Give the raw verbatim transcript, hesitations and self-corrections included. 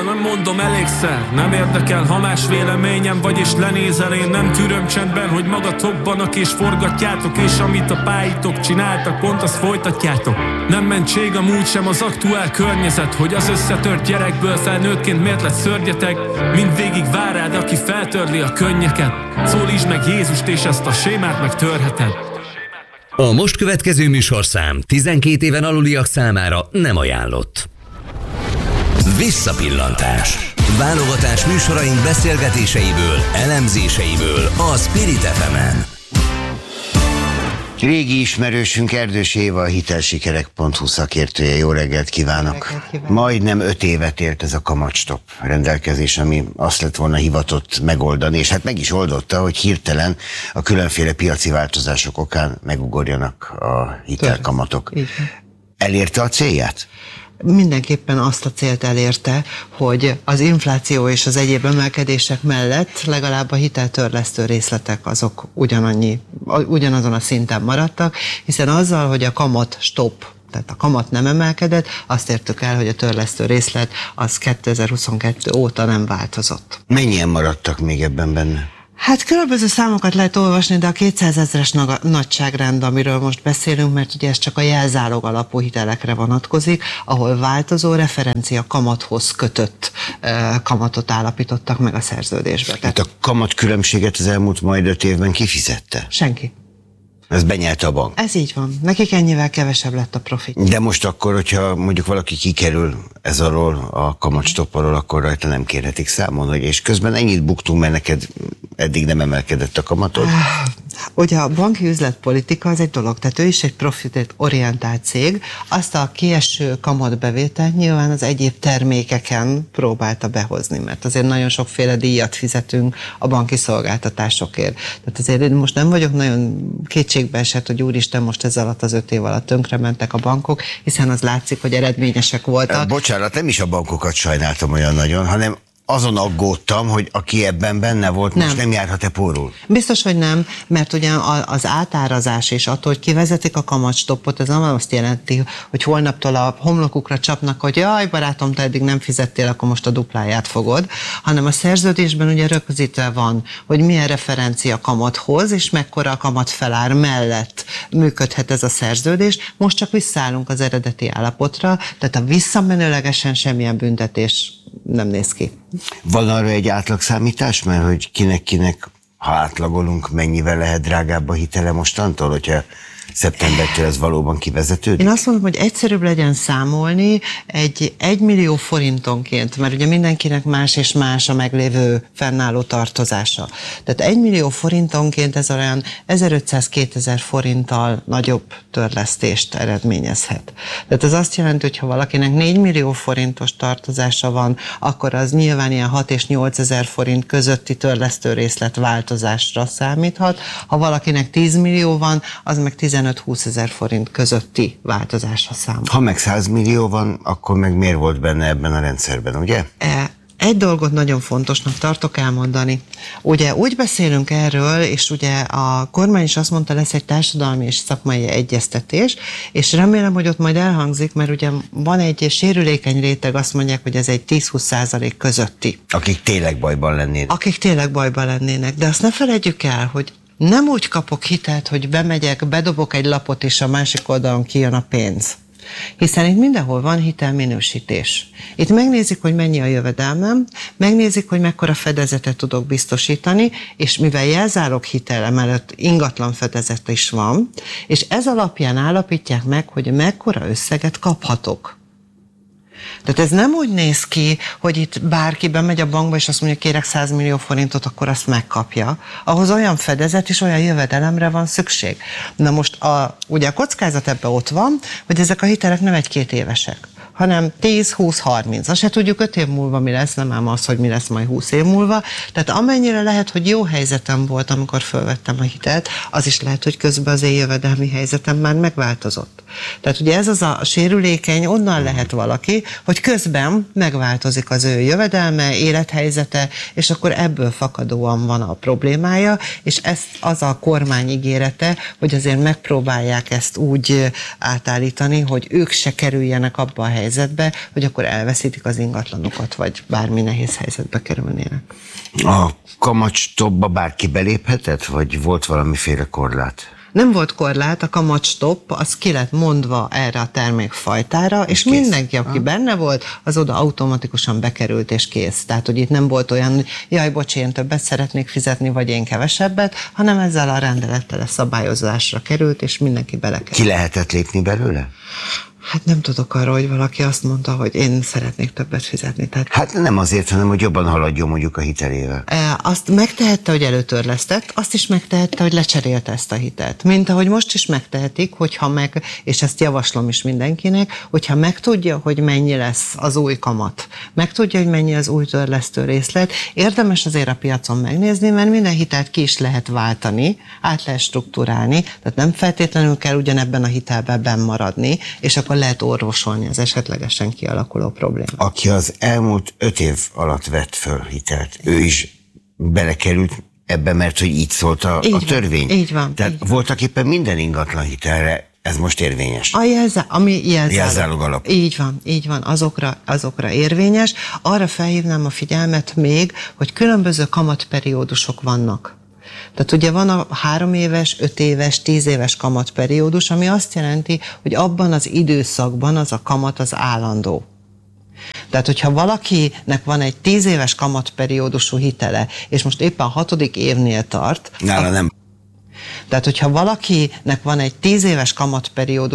nem mondom elégszer. Nem érdekel, ha más véleményem vagy és lenézel. Én nem tűröm csendben, hogy magatokbanak és forgatjátok, és amit a pályítok csináltak, pont azt folytatjátok. Nem mentség amúgy sem az aktuál környezet, hogy az összetört gyerekből felnőttként miért lett szörnyeteg. Mindvégig vár rád, aki feltörli a könnyeket. Szólítsd meg Jézust, és ezt a sémát megtörheted. A most következő műsorszám tizenkét éven aluliak számára nem ajánlott. Visszapillantás. Válogatás műsoraink beszélgetéseiből, elemzéseiből a Spirit ef emen. Régi ismerősünk Erdős Éva, a hitelsikerek pont hu szakértője. Jó reggelt kívánok! Majdnem öt évet élt ez a kamatstopp rendelkezés, ami azt lett volna hivatott megoldani, és hát meg is oldotta, hogy hirtelen a különféle piaci változások okán megugorjanak a hitelkamatok. Elérte a célját? Mindenképpen azt a célt elérte, hogy az infláció és az egyéb emelkedések mellett legalább a hiteltörlesztő részletek azok ugyanannyi, ugyanazon a szinten maradtak, hiszen azzal, hogy a kamat stop, tehát a kamat nem emelkedett, azt értük el, hogy a törlesztő részlet az kétezer-huszonkettő óta nem változott. Mennyien maradtak még ebben benne? Hát különböző számokat lehet olvasni, de a kétszázezres nagyságrend, amiről most beszélünk, mert ugye ez csak a jelzálog alapú hitelekre vonatkozik, ahol változó referencia kamathoz kötött eh, kamatot állapítottak meg a szerződésbe. Hát a kamat különbséget az elmúlt majd öt évben kifizette? Senki. Ez benyelte a bank? Ez így van. Nekik ennyivel kevesebb lett a profit. De most akkor, hogyha mondjuk valaki kikerül ez alól, a kamatstopp alól, akkor rajta nem kérhetik számon, hogy és közben ennyit buktunk, mert neked eddig nem emelkedett a kamatod? Ugye a banki üzletpolitika az egy dolog, tehát ő is egy profitet orientált cég, azt a kieső kamatbevételt nyilván az egyéb termékeken próbálta behozni, mert azért nagyon sokféle díjat fizetünk a banki szolgáltatásokért. Tehát azért most nem vagyok nagyon kétségbe esett, hogy úristen, most ez alatt az öt év alatt tönkrementek a bankok, hiszen az látszik, hogy eredményesek voltak. Bocsánat, nem is a bankokat sajnáltam olyan nagyon, hanem azon aggódtam, hogy aki ebben benne volt, most nem, nem járhat-e pórul? Biztos, hogy nem, mert ugye az átárazás és attól, hogy kivezetik a kamatstoppot, ez nem azt jelenti, hogy holnaptól a homlokukra csapnak, hogy jaj, barátom, te eddig nem fizettél, akkor most a dupláját fogod, hanem a szerződésben ugye rögzítve van, hogy milyen referencia kamathoz, és mekkora a kamat felár mellett működhet ez a szerződés. Most csak visszaállunk az eredeti állapotra, tehát a visszamenőlegesen semmilyen büntetés nem néz ki. Van arra egy átlagszámítás, mert hogy kinek-kinek, ha átlagolunk, mennyivel lehet drágább a hitele mostantól, hogyha szeptembertől ez valóban kivezetődik? Én azt mondom, hogy egyszerűbb legyen számolni egy egymillió forintonként, mert ugye mindenkinek más és más a meglévő fennálló tartozása. Tehát egymillió forintonként ez olyan ezerötszáz-kétezer forinttal nagyobb törlesztést eredményezhet. Tehát ez azt jelenti, hogy ha valakinek négymillió forintos tartozása van, akkor az nyilván ilyen hat és nyolcezer forint közötti törlesztő részlet változásra számíthat. Ha valakinek tíz millió van, az meg tizenöt-húszezer forint közötti változásra számol. Ha meg száz millió van, akkor meg miért volt benne ebben a rendszerben, ugye? E, egy dolgot nagyon fontosnak tartok elmondani. Ugye úgy beszélünk erről, és ugye a kormány is azt mondta, lesz egy társadalmi és szakmai egyeztetés, és remélem, hogy ott majd elhangzik, mert ugye van egy sérülékeny réteg, azt mondják, hogy ez egy tíz-húsz százalék közötti. Akik tényleg bajban lennének. Akik tényleg bajban lennének, de azt ne felejtjük el, hogy nem úgy kapok hitelt, hogy bemegyek, bedobok egy lapot, és a másik oldalon kijön a pénz. Hiszen itt mindenhol van hitelminősítés. Itt megnézik, hogy mennyi a jövedelmem, megnézik, hogy mekkora fedezetet tudok biztosítani, és mivel jelzálog hitel emellett ingatlan fedezet is van, és ez alapján állapítják meg, hogy mekkora összeget kaphatok. Tehát ez nem úgy néz ki, hogy itt bárki bemegy a bankba, és azt mondja, kérek száz millió forintot, akkor azt megkapja. Ahhoz olyan fedezet és olyan jövedelemre van szükség. Na most a, ugye a kockázat ebben ott van, hogy ezek a hitelek nem egy-két évesek, hanem tíz, húsz, harminc. Azt se tudjuk öt év múlva mi lesz, nem ám az, hogy mi lesz majd húsz év múlva. Tehát amennyire lehet, hogy jó helyzetem volt, amikor fölvettem a hitelt, az is lehet, hogy közben az én jövedelmi helyzetem már megváltozott. Tehát ugye ez az a sérülékeny, onnan lehet valaki, hogy közben megváltozik az ő jövedelme, élethelyzete, és akkor ebből fakadóan van a problémája, és ez az a kormány ígérete, hogy azért megpróbálják ezt úgy átállítani, hogy ők se kerüljenek abba a helyzetbe, helyzetbe, hogy akkor elveszítik az ingatlanukat, vagy bármi nehéz helyzetbe kerülnének. A kamatstopba bárki beléphetett, vagy volt valamiféle korlát? Nem volt korlát, a kamatstopp, az ki lett mondva erre a termékfajtára, és, és mindenki, aki ha? benne volt, az oda automatikusan bekerült és kész. Tehát, hogy itt nem volt olyan, hogy jaj, bocs, én többet szeretnék fizetni, vagy én kevesebbet, hanem ezzel a rendelettel a szabályozásra került, és mindenki belekerült. Ki lehetett lépni belőle? Hát nem tudok arra, hogy valaki azt mondta, hogy én szeretnék többet fizetni. Tehát... Hát nem azért, hanem hogy jobban haladjon mondjuk a hitelével. E, azt megtehette, hogy előtörlesztett, azt is megtehette, hogy lecserélte ezt a hitelt. Mint ahogy most is megtehetik, hogyha meg, és ezt javaslom is mindenkinek, hogyha megtudja, hogy mennyi lesz az új kamat, megtudja, hogy mennyi az új törlesztő részlet, érdemes azért a piacon megnézni, mert minden hitelt ki is lehet váltani, át lehet struktúrálni, tehát nem feltétlenül kell ugyanebben a hitelben benn maradni, és akkor lehet orvosolni az esetlegesen kialakuló problémát. Aki az elmúlt öt év alatt vett föl hitelt, ő is belekerült ebbe, mert hogy így szólt a, így a törvény. Van, így van. Tehát így voltak éppen minden ingatlan hitelre ez most érvényes. A jelzá, ami jelzálog, jelzálog alap. Így van, így van, azokra, azokra érvényes. Arra felhívnám a figyelmet még, hogy különböző kamatperiódusok vannak. Tehát ugye van a három éves, öt éves, tíz éves kamatperiódus, ami azt jelenti, hogy abban az időszakban az a kamat az állandó. Tehát, hogyha valakinek van egy tíz éves kamatperiódusú hitele, és most éppen a hatodik évnél tart... Nála a... nem. Tehát, hogyha valakinek van egy tíz éves kamatperiódus,